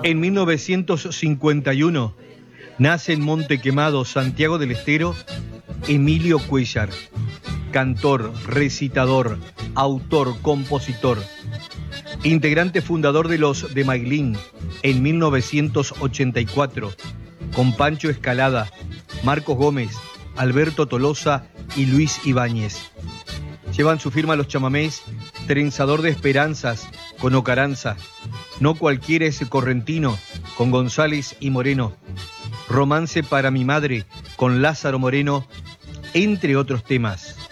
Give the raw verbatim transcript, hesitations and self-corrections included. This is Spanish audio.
En mil novecientos cincuenta y uno nace en Monte Quemado, Santiago del Estero, Emilio Cuéllar, cantor, recitador, autor, compositor, integrante fundador de los de Mailín en mil novecientos ochenta y cuatro, con Pancho Escalada, Marcos Gómez, Alberto Tolosa y Luis Ibáñez. Llevan su firma los chamamés Trenzador de Esperanzas con Ocaranza, No Cualquiera es Correntino con González y Moreno, Romance para mi madre con Lázaro Moreno, entre otros temas.